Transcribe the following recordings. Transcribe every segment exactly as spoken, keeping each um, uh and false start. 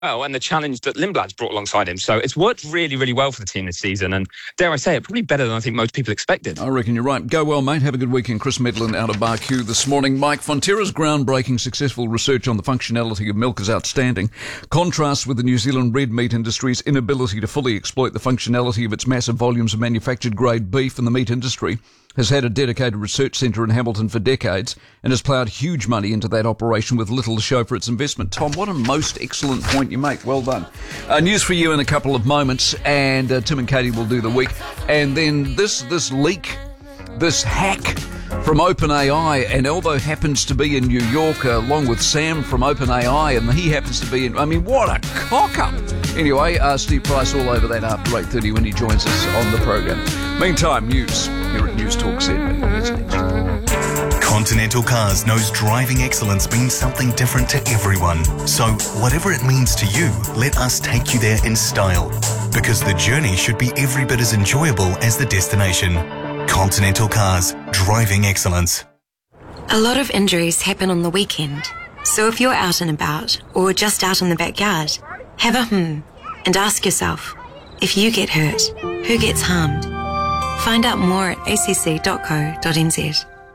well, and the challenge that Lindblad's brought alongside him. So it's worked really, really well for the team this season. And dare I say it, probably better than I think most people expected. I reckon you're right. Go well, mate. Have a good weekend. Chris Medlin out of Barcue this morning. Mike, Fonterra's groundbreaking successful research on the functionality of milk is outstanding. Contrasts with the New Zealand red meat industry's inability to fully exploit the functionality of its massive volumes of manufactured grade beef, and the meat industry has had a dedicated research centre in Hamilton for decades and has ploughed huge money into that operation with little to show for its investment. Tom, what a most excellent point you make. Well done. Uh, news for you in a couple of moments, and uh, Tim and Katie will do the week. And then this this leak, this hack from OpenAI, and Elbo happens to be in New York uh, along with Sam from OpenAI, and he happens to be in... I mean, what a cock-up! Anyway, uh, Steve Price all over that after eight thirty when he joins us on the program. Meantime, news here at News Talk Sydney. Here's next. Continental Cars knows driving excellence means something different to everyone. So whatever it means to you, let us take you there in style. Because the journey should be every bit as enjoyable as the destination. Continental Cars, driving excellence. A lot of injuries happen on the weekend. So if you're out and about, or just out in the backyard, have a hmm and ask yourself, if you get hurt, who gets harmed? Find out more at a c c dot co dot n z.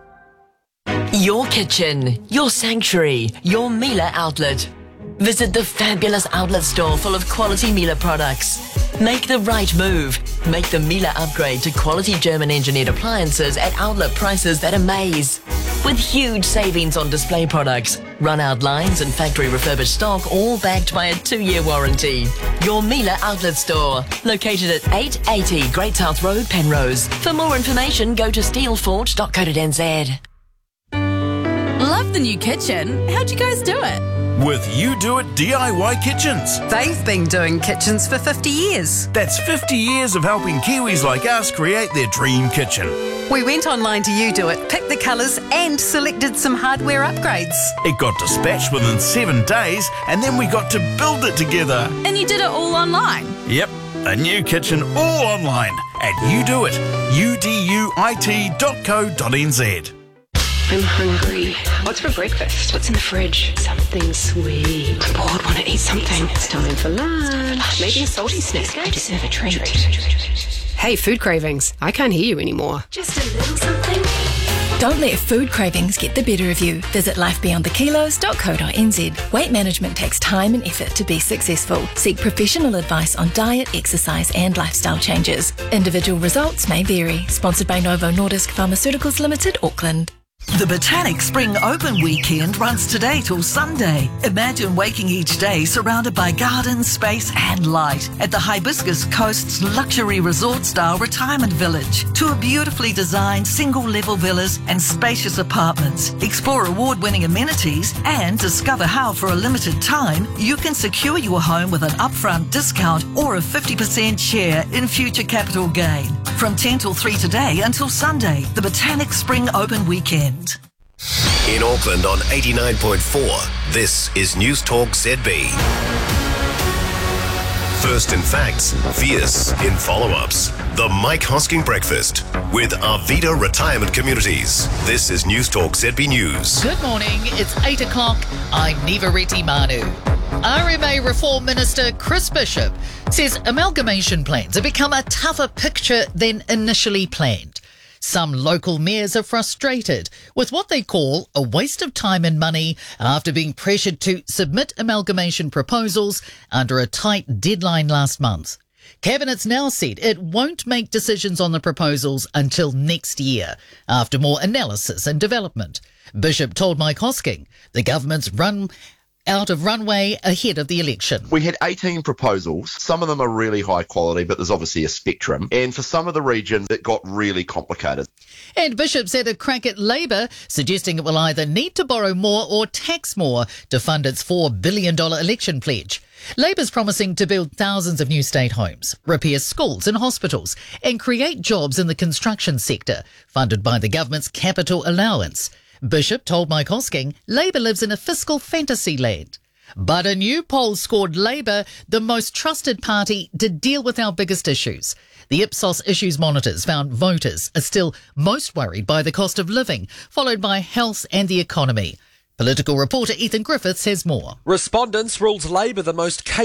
Your kitchen, your sanctuary, your Miele outlet. Visit the fabulous outlet store full of quality Miele products. Make the right move. Make the Miele upgrade to quality German-engineered appliances at outlet prices that amaze. With huge savings on display products, run-out lines and factory refurbished stock, all backed by a two-year warranty. Your Miele outlet store, located at eight eighty Great South Road, Penrose. For more information, go to steelfort dot co dot n z. Love the new kitchen. How'd you guys do it? With You Do It D I Y Kitchens. They've been doing kitchens for fifty years. That's fifty years of helping Kiwis like us create their dream kitchen. We went online to You Do It, picked the colours and selected some hardware upgrades. It got dispatched within seven days and then we got to build it together. And you did it all online? Yep, a new kitchen all online at You Do It, U D U I T dot co dot n z. I'm hungry. What's for breakfast? What's in the fridge? Something sweet. I'm bored, want to eat something. It's time for lunch. Maybe a salty snack. I deserve a treat. Hey, food cravings. I can't hear you anymore. Just a little something. Don't let food cravings get the better of you. Visit life beyond the kilos dot co dot n z. Weight management takes time and effort to be successful. Seek professional advice on diet, exercise and lifestyle changes. Individual results may vary. Sponsored by Novo Nordisk Pharmaceuticals Limited, Auckland. The Botanic Spring Open Weekend runs today till Sunday. Imagine waking each day surrounded by garden, space and light at the Hibiscus Coast's luxury resort-style retirement village. Tour beautifully designed single-level villas and spacious apartments. Explore award-winning amenities and discover how, for a limited time, you can secure your home with an upfront discount or a fifty percent share in future capital gain. From ten till three today until Sunday, the Botanic Spring Open Weekend. In Auckland on eighty-nine point four, this is News Talk Z B. First in facts, fierce in follow-ups. The Mike Hosking Breakfast with Arvida Retirement Communities. This is News Talk Z B News. Good morning, it's eight o'clock. I'm Niva Reti Manu. R M A Reform Minister Chris Bishop says amalgamation plans have become a tougher picture than initially planned. Some local mayors are frustrated with what they call a waste of time and money after being pressured to submit amalgamation proposals under a tight deadline last month. Cabinet's now said it won't make decisions on the proposals until next year, after more analysis and development. Bishop told Mike Hosking the government's run out of runway ahead of the election. We had eighteen proposals. Some of them are really high quality, but there's obviously a spectrum. And for some of the regions, it got really complicated. And Bishop said a crack at Labour, suggesting it will either need to borrow more or tax more to fund its four billion dollars election pledge. Labour's promising to build thousands of new state homes, repair schools and hospitals, and create jobs in the construction sector, funded by the government's capital allowance. Bishop told Mike Hosking Labour lives in a fiscal fantasy land. But a new poll scored Labour the most trusted party to deal with our biggest issues. The Ipsos Issues Monitors found voters are still most worried by the cost of living, followed by health and the economy. Political reporter Ethan Griffiths has more. Respondents ruled Labour the most